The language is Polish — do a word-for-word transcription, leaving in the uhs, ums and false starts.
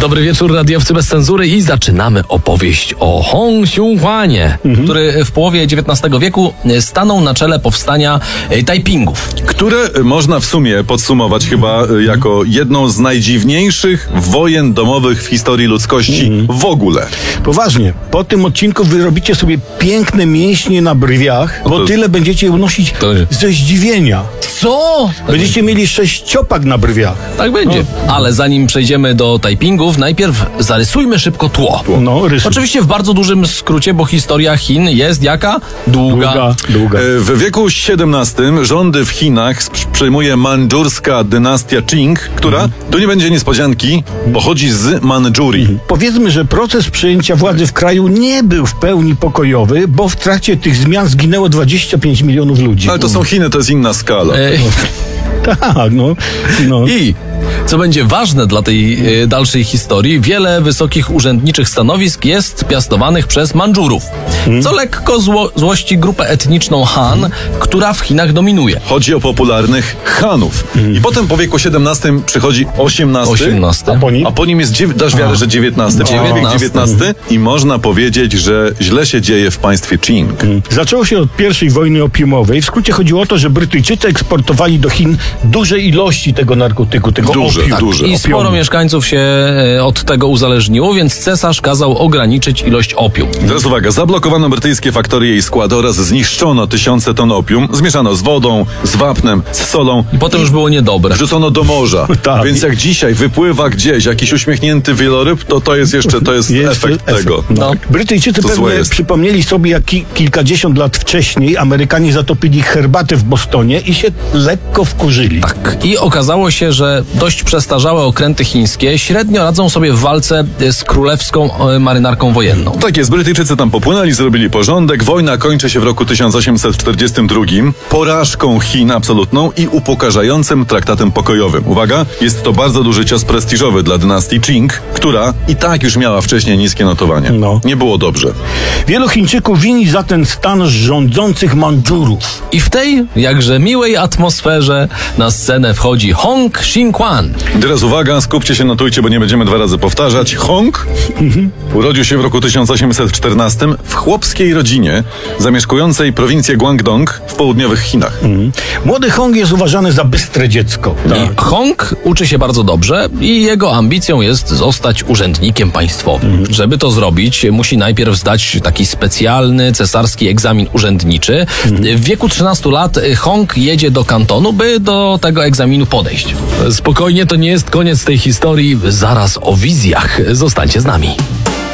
Dobry wieczór, radiowcy bez cenzury i zaczynamy opowieść o Hong Xiuquanie, mhm. który w połowie dziewiętnastego wieku stanął na czele powstania Taipingów. Które można w sumie podsumować chyba jako jedną z najdziwniejszych wojen domowych w historii ludzkości mhm. w ogóle. Poważnie, po tym odcinku wy robicie sobie piękne mięśnie na brwiach, bo to... tyle będziecie unosić to... ze zdziwienia. Co? Będziecie mieli sześciopak na brwiach. Tak będzie. No. Ale zanim przejdziemy do Taipingów, najpierw zarysujmy szybko tło. No, rysuj. Oczywiście w bardzo dużym skrócie, bo historia Chin jest jaka? Długa. Długa, długa. W wieku siedemnastym rządy w Chinach przejmuje mandżurska dynastia Qing, która, mhm. tu nie będzie niespodzianki, pochodzi z Mandżurii. Mhm. Powiedzmy, że proces przejęcia władzy w kraju nie był w pełni pokojowy, bo w trakcie tych zmian zginęło dwadzieścia pięć milionów ludzi. Ale to są Chiny, to jest inna skala. E... Tak, no, no. I co będzie ważne dla tej y, dalszej historii, wiele wysokich urzędniczych stanowisk jest piastowanych przez Mandżurów, hmm. co lekko zło, złości grupę etniczną Han, hmm. która w Chinach dominuje. Chodzi o popularnych Hanów. Hmm. I potem po wieku siedemnastym przychodzi osiemnasty, osiemnasty. A po nim? A po nim jest, dasz wiarę, że dziewiętnasty. dziewiętnasty. dziewiętnasty. I można powiedzieć, że źle się dzieje w państwie Qing. Hmm. Zaczęło się od pierwszej wojny opiumowej. W skrócie chodziło o to, że Brytyjczycy eksportowali do Chin duże ilości tego narkotyku, tego duże, opium. duże. I sporo opium. mieszkańców się od tego uzależniło, więc cesarz kazał ograniczyć ilość opium. Teraz uwaga, zablokowano brytyjskie faktorie i składy oraz zniszczono tysiące ton opium, zmieszano z wodą, z wapnem, z solą. I potem już było niedobre. Wrzucono do morza. Tak. Więc jak dzisiaj wypływa gdzieś jakiś uśmiechnięty wieloryb, to to jest jeszcze, to jest, jest efekt, efekt tego. No. Brytyjczycy to pewnie przypomnieli sobie, jak ki- kilkadziesiąt lat wcześniej Amerykanie zatopili herbatę w Bostonie i się lekko wkurzyli. Tak. I okazało się, że dość przestarzałe okręty chińskie średnio radzą sobie w walce z królewską marynarką wojenną. Tak jest, Brytyjczycy tam popłynęli, zrobili porządek. Wojna kończy się w roku tysiąc osiemset czterdziestym drugim porażką Chin absolutną i upokarzającym traktatem pokojowym. Uwaga, jest to bardzo duży cios prestiżowy dla dynastii Qing, która i tak już miała wcześniej niskie notowanie. No. Nie było dobrze. Wielu Chińczyków wini za ten stan rządzących Mandżurów. I w tej jakże miłej atmosferze na scenę wchodzi Hong Xiuquan. Teraz uwaga, skupcie się, notujcie, bo nie będziemy dwa razy powtarzać. Hong mhm. urodził się w roku tysiąc osiemset czternastym w chłopskiej rodzinie zamieszkującej prowincję Guangdong w południowych Chinach. Mhm. Młody Hong jest uważany za bystre dziecko. Tak. I Hong uczy się bardzo dobrze i jego ambicją jest zostać urzędnikiem państwowym. Mhm. Żeby to zrobić, musi najpierw zdać taki specjalny cesarski egzamin urzędniczy. Mhm. W wieku trzynastu lat Hong jedzie do Kantonu, by do tego egzaminu podejść. Spokojnie, to nie jest koniec tej historii. Zaraz o wizjach. Zostańcie z nami.